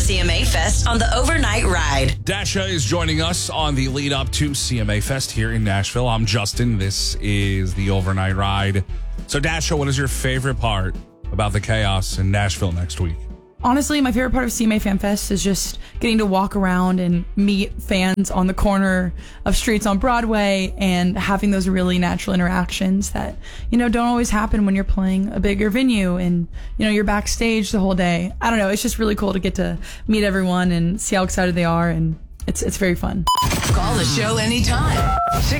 CMA Fest on the overnight ride. Dasha is joining us on the lead up to CMA Fest here in Nashville. I'm Justin. This is the overnight ride. So, Dasha, what is your favorite part about the chaos in Nashville next week? Honestly, my favorite part of CMA Fan Fest is just getting to walk around and meet fans on the corner of streets on Broadway and having those really natural interactions that, don't always happen when you're playing a bigger venue and, you're backstage the whole day. I don't know. It's just really cool to get to meet everyone and see how excited they are. And it's very fun. Call the show anytime.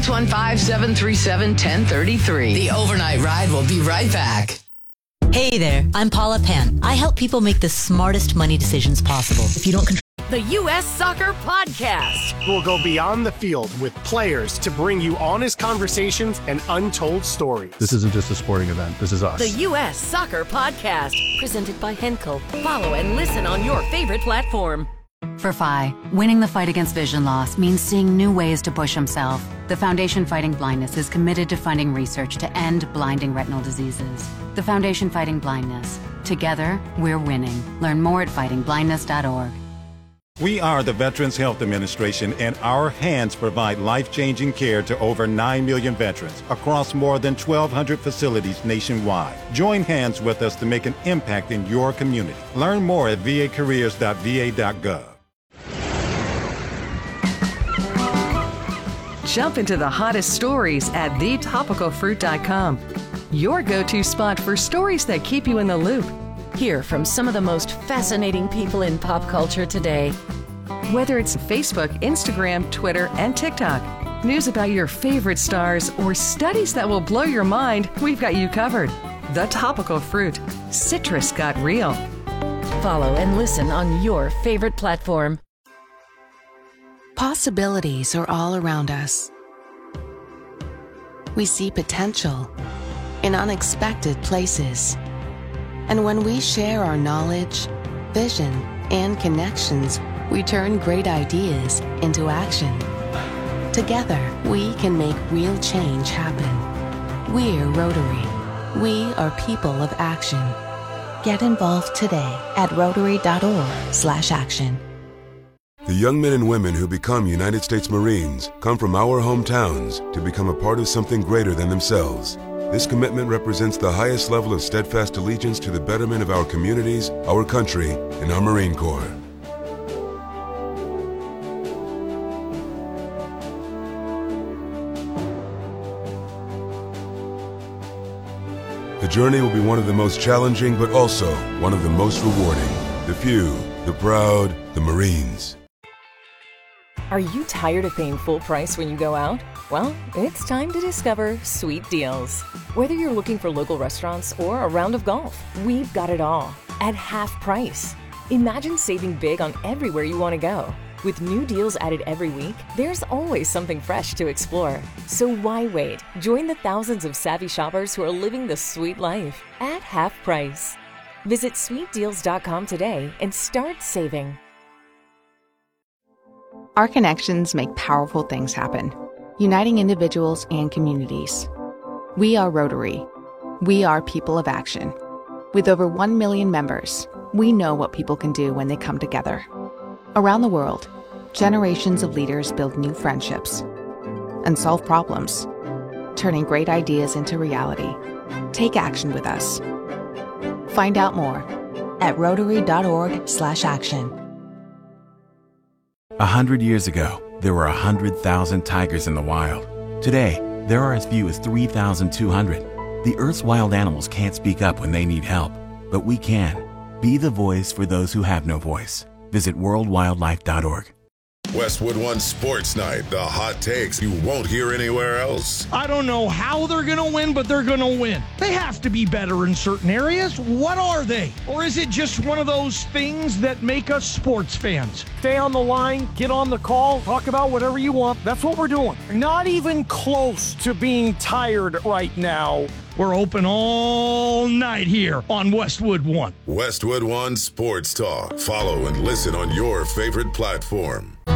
615-737-1033. The overnight ride will be right back. Hey there, I'm Paula Penn. I help people make the smartest money decisions possible. If you don't control the U.S. Soccer Podcast. We'll go beyond the field with players to bring you honest conversations and untold stories. This isn't just a sporting event. This is us. The U.S. Soccer Podcast. Presented by Henkel. Follow and listen on your favorite platform. For Phi, winning the fight against vision loss means seeing new ways to push himself. The Foundation Fighting Blindness is committed to funding research to end blinding retinal diseases. The Foundation Fighting Blindness. Together, we're winning. Learn more at fightingblindness.org. We are the Veterans Health Administration, and our hands provide life-changing care to over 9 million veterans across more than 1,200 facilities nationwide. Join hands with us to make an impact in your community. Learn more at vacareers.va.gov. Jump into the hottest stories at thetopicalfruit.com. Your go-to spot for stories that keep you in the loop. Hear from some of the most fascinating people in pop culture today. Whether it's Facebook, Instagram, Twitter, and TikTok, news about your favorite stars, or studies that will blow your mind, we've got you covered. The Topical Fruit. Citrus got real. Follow and listen on your favorite platform. Possibilities are all around us. We see potential in unexpected places. And when we share our knowledge, vision, and connections, we turn great ideas into action. Together, we can make real change happen. We're Rotary. We are people of action. Get involved today at rotary.org/action. The young men and women who become United States Marines come from our hometowns to become a part of something greater than themselves. This commitment represents the highest level of steadfast allegiance to the betterment of our communities, our country, and our Marine Corps. The journey will be one of the most challenging, but also one of the most rewarding. The few, the proud, the Marines. Are you tired of paying full price when you go out? Well, it's time to discover Sweet Deals. Whether you're looking for local restaurants or a round of golf, we've got it all at half price. Imagine saving big on everywhere you want to go. With new deals added every week, there's always something fresh to explore. So why wait? Join the thousands of savvy shoppers who are living the sweet life at half price. Visit sweetdeals.com today and start saving. Our connections make powerful things happen, uniting individuals and communities. We are Rotary. We are people of action. With over 1 million members, we know what people can do when they come together. Around the world, generations of leaders build new friendships and solve problems, turning great ideas into reality. Take action with us. Find out more at rotary.org/action. 100 years ago, there were 100,000 tigers in the wild. Today, there are as few as 3,200. The Earth's wild animals can't speak up when they need help, but we can. Be the voice for those who have no voice. Visit worldwildlife.org. Westwood One Sports Night, the hot takes you won't hear anywhere else. I don't know how they're going to win, but they're going to win. They have to be better in certain areas. What are they? Or is it just one of those things that make us sports fans? Stay on the line, get on the call, talk about whatever you want. That's what we're doing. Not even close to being tired right now. We're open all night here on Westwood One. Westwood One Sports Talk. Follow and listen on your favorite platform.